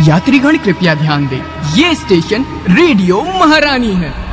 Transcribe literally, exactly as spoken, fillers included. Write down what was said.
यात्रीगण कृपया ध्यान दें, ये स्टेशन रेडियो महारानी है।